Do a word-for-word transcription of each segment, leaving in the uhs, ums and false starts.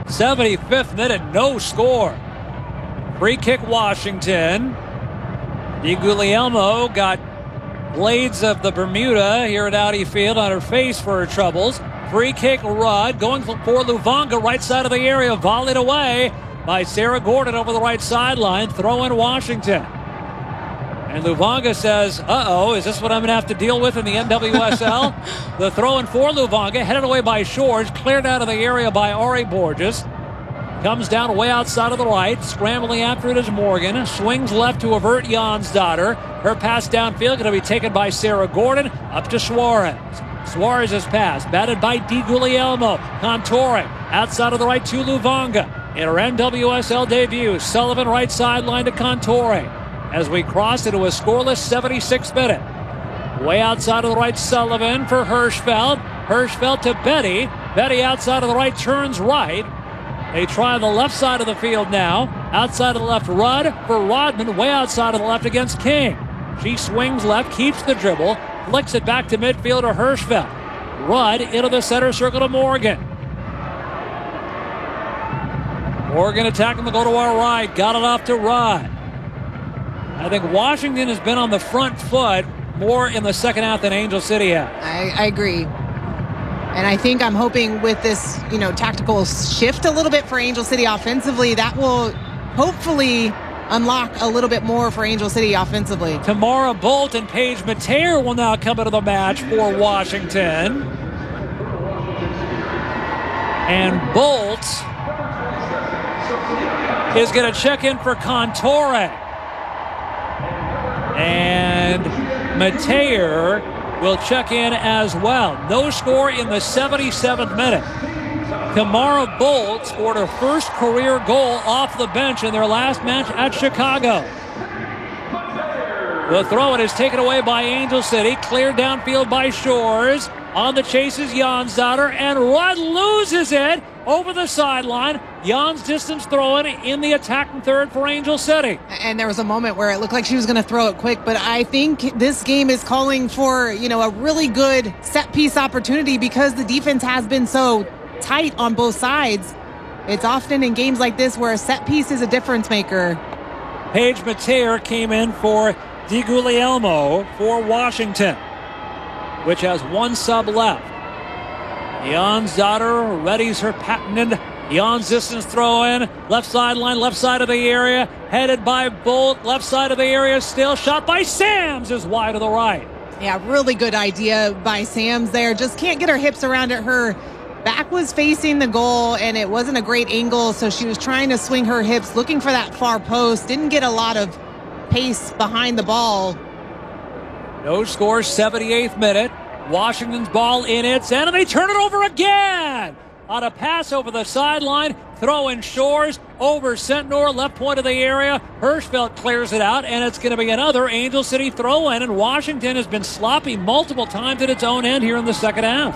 seventy-fifth minute, no score. Free kick Washington. DiGuglielmo got blades of the Bermuda here at Audi Field on her face for her troubles. Free kick Rudd going for Luvanga, right side of the area, volleyed away by Sarah Gordon over the right sideline. Throw in Washington. And Luvanga says, uh-oh, is this what I'm going to have to deal with in the N W S L? The throw in for Luvanga, headed away by Shores, cleared out of the area by Ari Borges. Comes down way outside of the right. Scrambling after it is Morgan. Swings left to avert Jonsdottir. Her pass downfield going to be taken by Sarah Gordon. Up to Suarez. Suarez's pass batted by DiGuglielmo. Contouring outside of the right to Luvanga. In her N W S L debut, Sullivan right sideline to Contouring. As we cross into a scoreless seventy-sixth minute. Way outside of the right, Sullivan for Hirschfeld. Hirschfeld to Betty. Betty outside of the right, turns right. They try on the left side of the field now. Outside of the left, Rudd for Rodman. Way outside of the left against King. She swings left, keeps the dribble, flicks it back to midfield to Hirschfeld. Rudd into the center circle to Morgan. Morgan attacking the goal to our right. Got it off to Rudd. I think Washington has been on the front foot more in the second half than Angel City has. I, I agree. And I think I'm hoping with this, you know, tactical shift a little bit for Angel City offensively, that will hopefully unlock a little bit more for Angel City offensively. Tamara Bolt and Paige Mateer will now come into the match for Washington. And Bolt is going to check in for Contouring. And Mateer will check in as well. No score in the seventy-seventh minute. Tamara Bolt scored her first career goal off the bench in their last match at Chicago. The throw-in is taken away by Angel City. Cleared downfield by Shores. On the chase is Jonsdottir, and Rudd loses it over the sideline. Jan's distance throw-in in the attacking third for Angel City. And there was a moment where it looked like she was going to throw it quick, but I think this game is calling for, you know, a really good set-piece opportunity because the defense has been so tight on both sides. It's often in games like this where a set piece is a difference maker. Paige Mateer came in for DiGuglielmo for Washington, which has one sub left. Jonsdottir readies her patented Jan's distance throw in. Left sideline, left side of the area. Headed by Bolt. Left side of the area still. Shot by Sams is wide to the right. Yeah, really good idea by Sams there. Just can't get her hips around it. Her back was facing the goal, and it wasn't a great angle, so she was trying to swing her hips, looking for that far post. Didn't get a lot of pace behind the ball. No score, seventy-eighth minute. Washington's ball in its end, and they turn it over again. On a pass over the sideline, throw in Shores over Sentnor, left point of the area. Hirschfeld clears it out, and it's going to be another Angel City throw in, and Washington has been sloppy multiple times at its own end here in the second half.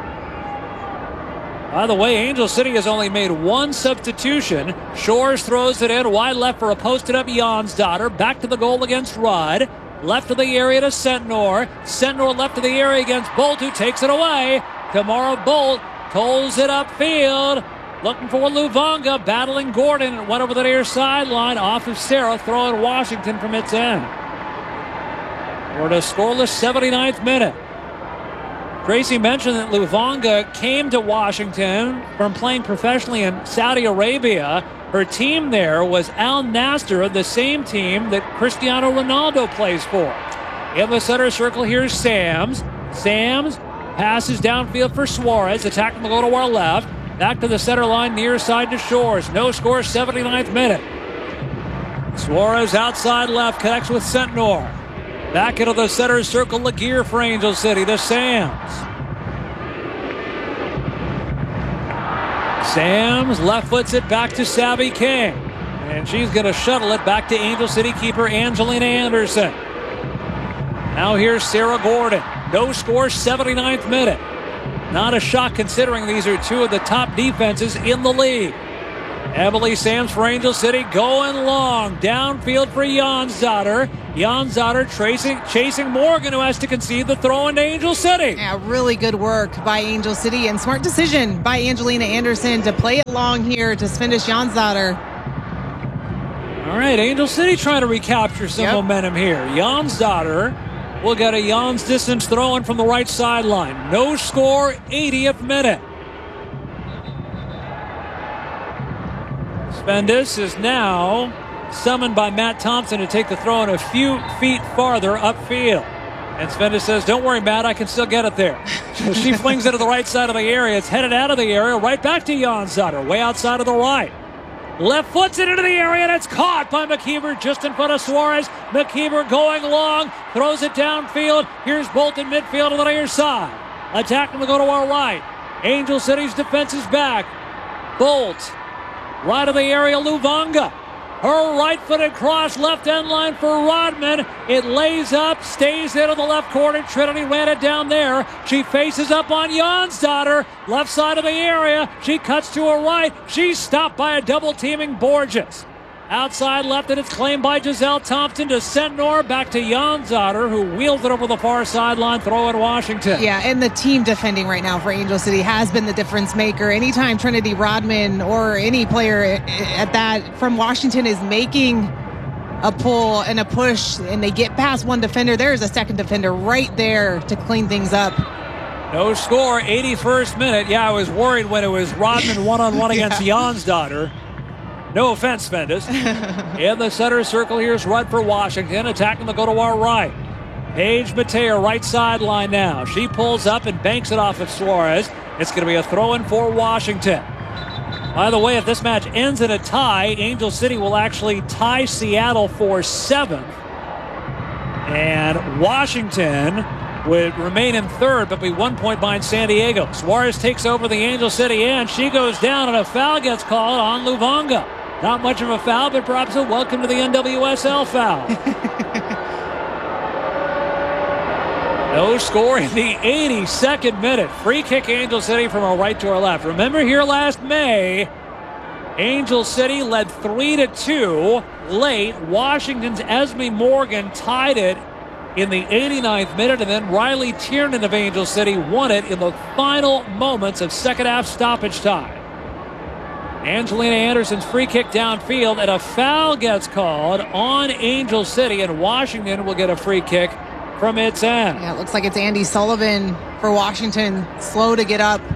By the way, Angel City has only made one substitution. Shores throws it in wide left for a posted-up Jonsdottir. Back to the goal against Rudd. Left of the area to Sentnor. Sentnor left of the area against Bolt, who takes it away. Tamara Bolt tolls it upfield. Looking for Luvanga, battling Gordon. It went over the near sideline. Off of Sarah, throwing Washington from its end. We're at a scoreless seventy-ninth minute. Tracy mentioned that Luvanga came to Washington from playing professionally in Saudi Arabia. Her team there was Al Nassr, the same team that Cristiano Ronaldo plays for. In the center circle, here's Sams. Sams passes downfield for Suarez, attacking the goal to our left. Back to the center line, near side to Shores. No score, seventy-ninth minute. Suarez outside left, connects with Sentnor. Back into the center circle, Laguerre for Angel City to Sams. Sams left foots it back to Savvy King. And she's going to shuttle it back to Angel City keeper Angelina Anderson. Now here's Sarah Gordon. No score, seventy-ninth minute. Not a shock considering these are two of the top defenses in the league. Emily Sams for Angel City going long. Downfield for Jonsdottir. Janzadar chasing, chasing Morgan, who has to concede the throw into Angel City. Yeah, really good work by Angel City and smart decision by Angelina Anderson to play it long here to finish Janzadar. All right, Angel City trying to recapture some Yep. momentum here. Janzadar will get a Jan's distance throw in from the right sideline. No score, eightieth minute. Spendes is now summoned by Matt Thompson to take the throw in a few feet farther upfield. And Spendes says, don't worry, Matt, I can still get it there. So she flings it to the right side of the area. It's headed out of the area, right back to Janzadar, way outside of the right. Left foots it into the area, and it's caught by McKeever just in front of Suarez. McKeever going long, throws it downfield. Here's Bolton midfield on the near side. Attacking to go to our right. Angel City's defense is back. Bolt, right of the area, Luvanga. Her right-footed cross, left end line for Rodman. It lays up, stays into the left corner. Trinity ran it down there. She faces up on Janzadar, left side of the area. She cuts to her right. She's stopped by a double-teaming Borges. Outside left, and it's claimed by Giselle Thompson to Sentnor. Back to Janzadar, who wheels it over the far sideline. Throw in Washington. Yeah, and the team defending right now for Angel City has been the difference maker. Anytime Trinity Rodman or any player at that from Washington is making a pull and a push and they get past one defender, there's a second defender right there to clean things up. No score, eighty-first minute. Yeah, I was worried when it was Rodman one-on-one against Yeah. Janzadar. No offense, Spendes. In the center circle, here's Rudd for Washington, attacking to go to our right. Paige Mateo, right sideline now. She pulls up and banks it off of Suarez. It's going to be a throw-in for Washington. By the way, if this match ends in a tie, Angel City will actually tie Seattle for seventh. And Washington would remain in third, but be one point behind San Diego. Suarez takes over the Angel City end. She goes down, and a foul gets called on Luvanga. Not much of a foul, but perhaps a welcome to the N W S L foul. No score in the eighty-second minute. Free kick Angel City from our right to our left. Remember here last May, Angel City led three to two late. Washington's Esme Morgan tied it in the eighty-ninth minute, and then Riley Tiernan of Angel City won it in the final moments of second half stoppage time. Angelina Anderson's free kick downfield, and a foul gets called on Angel City, and Washington will get a free kick from its end. Yeah, it looks like it's Andy Sullivan for Washington, slow to get up.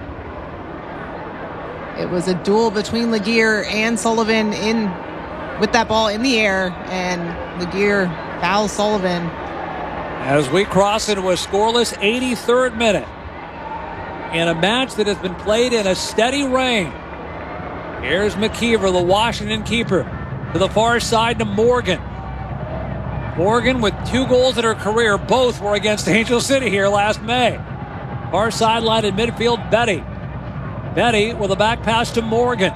It was a duel between Laguerre and Sullivan in with that ball in the air, and Laguerre fouls Sullivan. As we cross into a scoreless eighty-third minute in a match that has been played in a steady rain. Here's McKeever, the Washington keeper, to the far side to Morgan. Morgan with two goals in her career. Both were against Angel City here last May. Far sideline in midfield, Betty. Betty with a back pass to Morgan.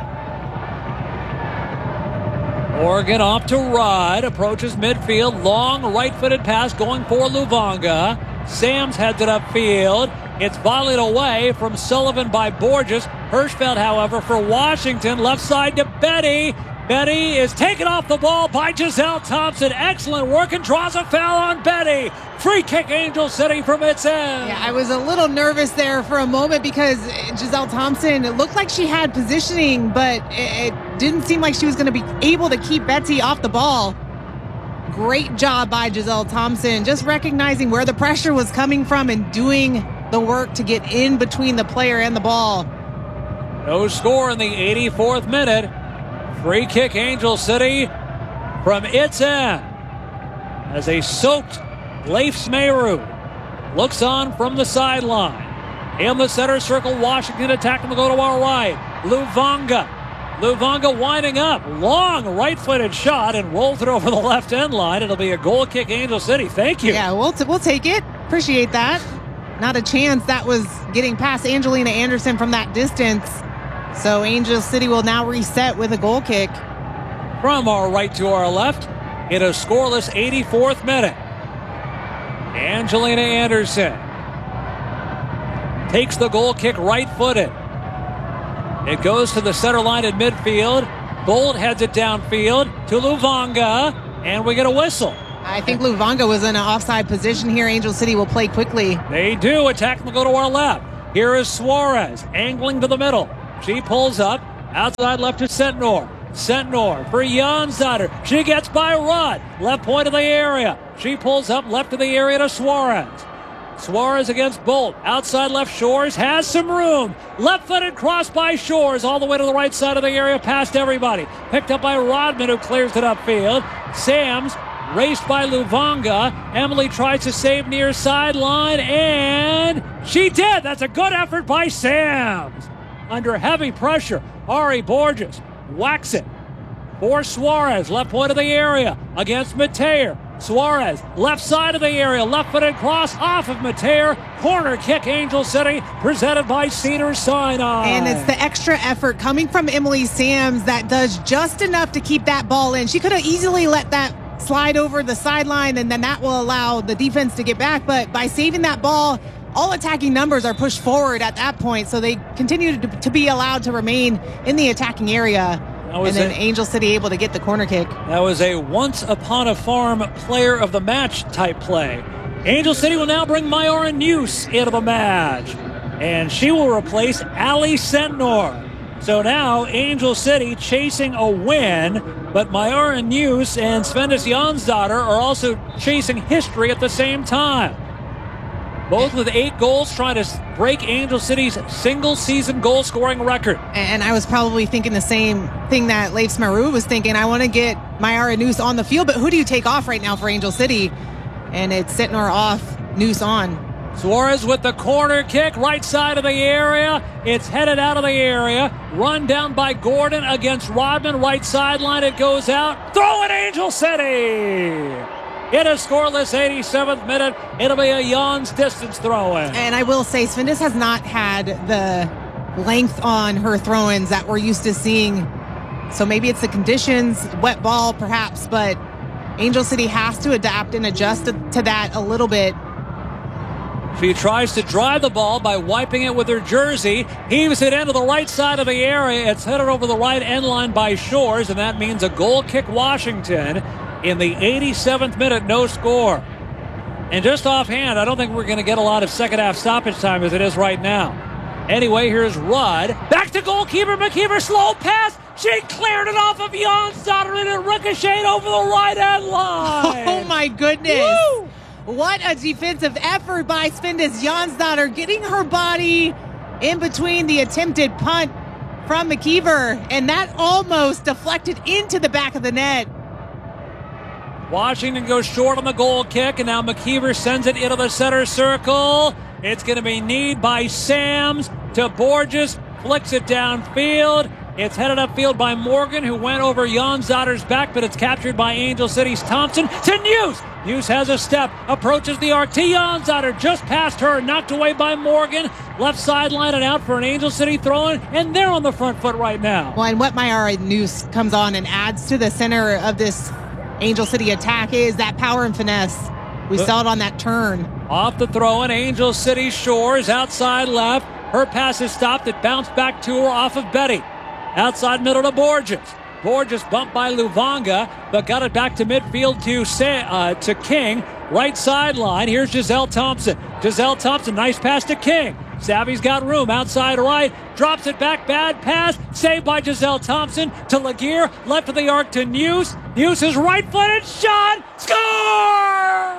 Morgan off to Rudd, approaches midfield, long right-footed pass going for Luvanga. Sams heads it upfield. It's volleyed away from Sullivan by Borges. Hirschfeld, however, for Washington, left side to Betty. Betty is taken off the ball by Giselle Thompson. Excellent work, and draws a foul on Betty. Free kick Angel City from its end. Yeah, I was a little nervous there for a moment because Giselle Thompson, it looked like she had positioning, but it, it didn't seem like she was going to be able to keep Betty off the ball. Great job by Giselle Thompson, just recognizing where the pressure was coming from and doing the work to get in between the player and the ball. No score in the eighty-fourth minute. Free kick Angel City from its end as a soaked Leif Smeyrud looks on from the sideline. In the center circle, Washington attacking to go to our right. Luvanga. Luvanga winding up. Long right-footed shot and rolls it over the left end line. It'll be a goal kick Angel City. Thank you. Yeah, we'll, t- we'll take it. Appreciate that. Not a chance that was getting past Angelina Anderson from that distance. So Angel City will now reset with a goal kick. From our right to our left in a scoreless eighty-fourth minute. Angelina Anderson takes the goal kick right-footed. It goes to the center line in midfield. Bolt heads it downfield to Luvanga, and we get a whistle. I think Luvanga was in an offside position here. Angel City will play quickly. They do. Attack will go to our left. Here is Suarez angling to the middle. She pulls up. Outside left to Sentnor. Sentnor for Janzadar. She gets by Rudd. Left point of the area. She pulls up left of the area to Suarez. Suarez against Bolt. Outside left, Shores has some room. Left-footed cross by Shores all the way to the right side of the area past everybody. Picked up by Rodman, who clears it upfield. Sams raced by Luvanga. Emily tries to save near sideline, and she did. That's a good effort by Sams. Under heavy pressure, Ari Borges whacks it for Suarez. Left point of the area against Mateer. Suarez, left side of the area, left-footed cross off of Mateer. Corner kick, Angel City, presented by Cedars-Sinai. And it's the extra effort coming from Emily Sams that does just enough to keep that ball in. She could have easily let that slide over the sideline, and then that will allow the defense to get back. But by saving that ball, all attacking numbers are pushed forward at that point, so they continue to, to be allowed to remain in the attacking area. And then a, Angel City able to get the corner kick. That was a once upon a farm player of the match type play. Angel City will now bring Mayara Neuse into the match, and she will replace Ali Sentnor. So now Angel City chasing a win, but Mayara Neuse and Svendis Janzadar are also chasing history at the same time. Both with eight goals, trying to break Angel City's single-season goal-scoring record. And I was probably thinking the same thing that Leif Smaru was thinking. I want to get Mayara Neuse on the field, but who do you take off right now for Angel City? And it's Sentnor off, Neuse on. Suarez with the corner kick, right side of the area. It's headed out of the area. Run down by Gordon against Rodman. Right sideline, it goes out. Throw it, Angel City! In a scoreless eighty-seventh minute, it'll be a Jan's distance throw-in. And I will say, Svendis has not had the length on her throw-ins that we're used to seeing. So maybe it's the conditions, wet ball perhaps, but Angel City has to adapt and adjust to, to that a little bit. She tries to drive the ball by wiping it with her jersey. Heaves it into the right side of the area. It's headed over the right end line by Shores, and that means a goal kick Washington. In the eighty-seventh minute, no score. And just offhand, I don't think we're going to get a lot of second half stoppage time as it is right now. Anyway, here's Rudd. Back to goalkeeper McKeever. Slow pass. She cleared it off of Janzadar and it ricocheted over the right end line. Oh my goodness. Woo! What a defensive effort by Svendis Janzadar, getting her body in between the attempted punt from McKeever. And that almost deflected into the back of the net. Washington goes short on the goal kick, and now McKeever sends it into the center circle. It's going to be kneed by Sams to Borges, flicks it downfield. It's headed upfield by Morgan, who went over Janzadar's back, but it's captured by Angel City's Thompson to Neuse. Neuse has a step, approaches the arc to Janzadar, just past her, knocked away by Morgan. Left sideline and out for an Angel City throw-in, and they're on the front foot right now. Well, and what Mayara Neuse comes on and adds to the center of this Angel City attack is that power and finesse. We saw it on that turn. Off the throw-in, Angel City Shores, outside left. Her pass is stopped. It bounced back to her off of Betty. Outside middle to Borges. Borges bumped by Luvanga, but got it back to midfield to, Sa- uh, to King. Right sideline. Here's Giselle Thompson. Giselle Thompson, nice pass to King. Savvy's got room outside right, drops it back, bad pass, saved by Giselle Thompson to Laguerre, left of the arc to Neuse. Neuse is right-footed shot, score!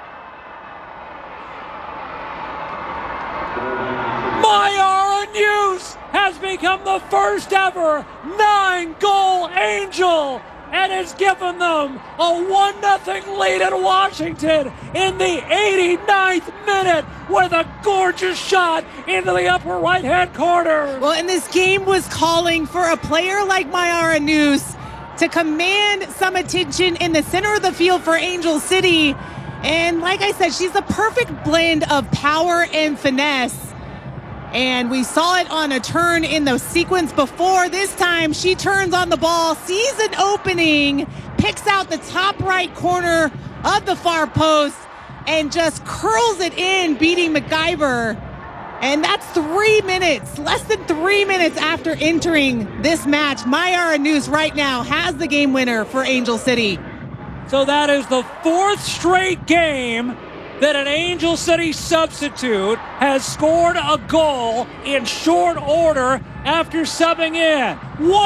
Mayara Neuse has become the first ever nine-goal Angel, and it's given them a one nothing lead at Washington in the eighty-ninth minute with a gorgeous shot into the upper right-hand corner. Well, and this game was calling for a player like Mayara Neuse to command some attention in the center of the field for Angel City. And like I said, she's the perfect blend of power and finesse. And we saw it on a turn in the sequence before. This time she turns on the ball, sees an opening, picks out the top right corner of the far post, and just curls it in, beating McIver. And that's three minutes, less than three minutes after entering this match. Mayara Neuse right now has the game winner for Angel City. So that is the fourth straight game that an Angel City substitute has scored a goal in short order after subbing in. What